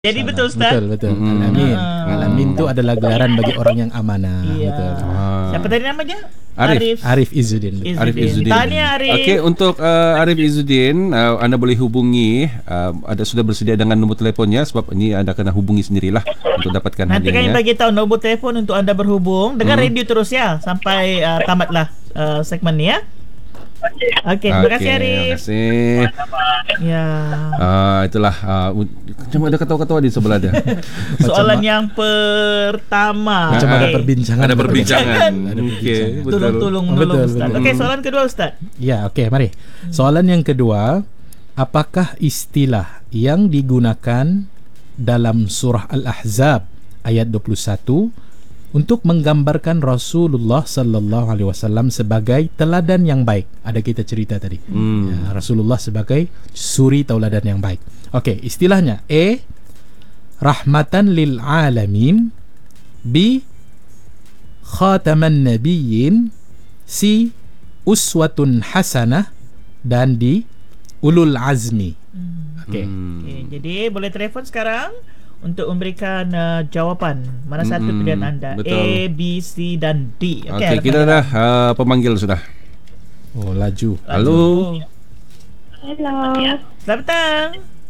Jadi betul Ustaz. Betul. Al-Amin. Al-Amin itu adalah gelaran bagi orang yang amanah. Iya. Betul. Siapa tadi namanya? Arif Izzuddin. Arif Izzuddin. Tanya Arif. Okey, untuk Arif Izzuddin, anda boleh hubungi, ada sudah bersedia dengan nombor telefonnya, sebab ini anda kena hubungi sendirilah untuk dapatkan Nanti kami hadiahnya. bagi tahu nombor telefon untuk anda berhubung. Dengar radio terus ya sampai tamatlah segmen ni ya. Okey, terima kasih Arif. Terima kasih. Ya. Itulah macam ada ketawa-ketawa di sebelah dia. Soalan yang pertama. Macam ada perbincangan. Ada perbincangan. Okey, Tolong Betul. Ustaz. Okey, soalan kedua Ustaz. Ya, okey, mari. Soalan yang kedua, apakah istilah yang digunakan dalam surah Al-Ahzab ayat 21 untuk menggambarkan Rasulullah sallallahu alaihi wasallam sebagai teladan yang baik? Ada kita cerita tadi. Ya, Rasulullah sebagai suri tauladan yang baik. Okey, istilahnya A, rahmatan lil alamin, B, khataman nabiyyin, C, uswatun hasanah, dan D, ulul azmi. Okey. Okey, jadi boleh telefon sekarang untuk memberikan jawapan mana satu pilihan anda. Betul. A, B, C dan D. Okey, kita dah pemanggil sudah. Oh, laju. Halo. Hello. Selamat petang.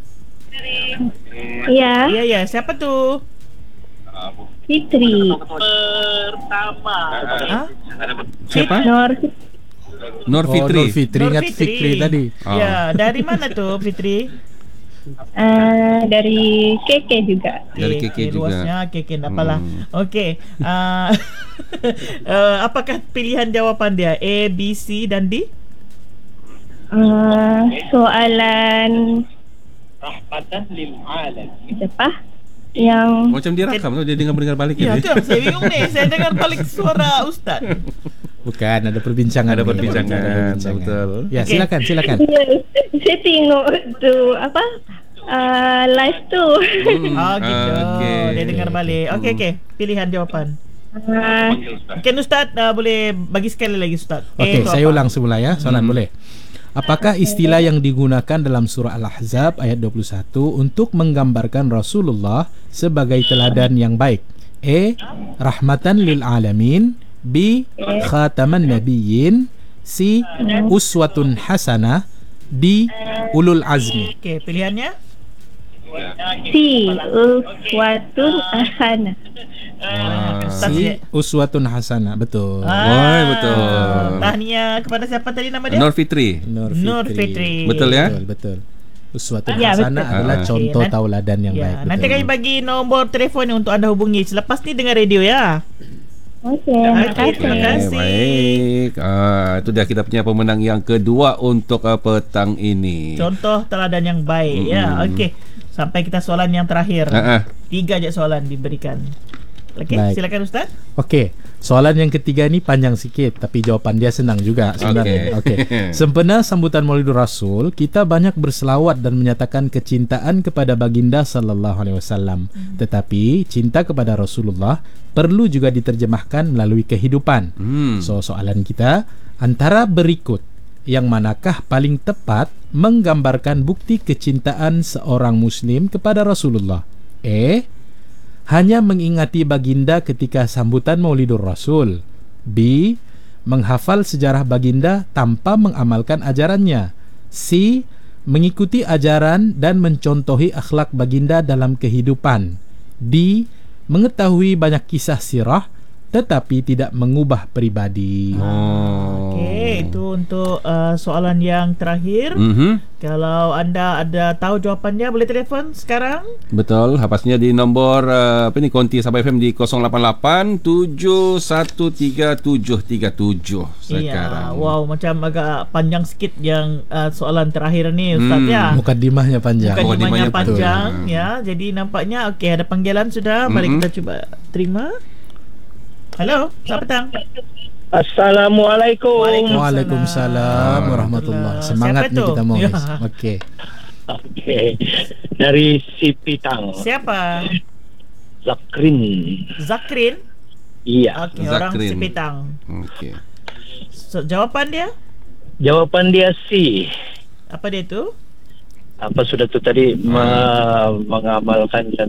Ya, Ya, siapa tu? Fitri. Pertama. Siapa? Nur Nur Fitri. Nur Fitri. Ingat Fikri tadi. Ya, dari mana tu Fitri? dari KK juga. Dari KK juga. Luasnya KK tak apalah. Okey. Apakah pilihan jawapan dia? A, B, C dan D? Soalan Rahmatan lil alamin. apa? Yang Macam dia rakam tu, dia dengar balik Ya, ni. tu yang saya bingung ni. Saya dengar balik suara Ustaz. Bukan, ada perbincangan. Ada perbincangan. Betul. Ya, Okey. silakan. saya tengok tu apa? Live tu. Gitu. Okey. Dia dengar balik. Okey. Pilihan jawapan. Mungkin Ustaz boleh bagi sekali lagi Ustaz. A Okey, tu saya apa? ulang semula ya. Soalan boleh. Apakah istilah yang digunakan dalam surah Al-Ahzab ayat 21 untuk menggambarkan Rasulullah sebagai teladan yang baik? A, rahmatan lil alamin, B, khataman nabiyyin, C, uswatun hasanah, D, ulul azmi. Okey, pilihannya? Si uswatun hasanah. C, uswatun hasanah. Betul. Wah, betul. Tahniah kepada siapa tadi nama dia? Nur Fitri. Nur Fitri. Betul ya? Betul. Uswatun Ya, hasanah betul. adalah contoh Okey, tauladan yang baik. Ya, nanti Betul. kami bagi nombor telefon ni untuk anda hubungi. Selepas ni dengar radio ya. Okey, terima kasih. Terima kasih. Baik. Itu dia kita punya pemenang yang kedua untuk petang ini. Contoh teladan yang baik ya. Okey. Sampai kita soalan yang terakhir. 3 je soalan diberikan. Okey, Baik. silakan Ustaz. Okey, soalan yang ketiga ni panjang sikit tapi jawapan dia senang juga sebenarnya. Okey. Sempena sambutan Maulidur Rasul, kita banyak berselawat dan menyatakan kecintaan kepada baginda sallallahu alaihi wasallam. Tetapi cinta kepada Rasulullah perlu juga diterjemahkan melalui kehidupan. So soalan kita, antara berikut yang manakah paling tepat menggambarkan bukti kecintaan seorang muslim kepada Rasulullah? A, hanya mengingati baginda ketika sambutan Maulidur Rasul. B, menghafal sejarah baginda tanpa mengamalkan ajarannya. C, mengikuti ajaran dan mencontohi akhlak baginda dalam kehidupan. D, mengetahui banyak kisah sirah tetapi tidak mengubah pribadi. Okey, itu untuk soalan yang terakhir. Kalau anda ada tahu jawapannya boleh telefon sekarang. Betul, pastinya di nombor Konti Sabah FM di 088 7137737 sekarang. Iya, wow, macam agak panjang sikit yang soalan terakhir ni Ustaz ya. Mukadimahnya panjang. Mukadimahnya Mukadimahnya panjang betul. ya. Jadi nampaknya okey, ada panggilan sudah. Mari kita cuba terima. Halo, selamat petang. Assalamualaikum. Waalaikumsalam warahmatullahi. Semangat Siapa ni tu? kita mau. Ya. Okey. Okey. Dari Sipitang. Siapa? Zakrin. Zakrin. Iya. Okey, orang Zakrin. Sipitang. Okey. So, jawapan dia Jawapan dia C. apa dia tu? apa sudah tu tadi mengamalkan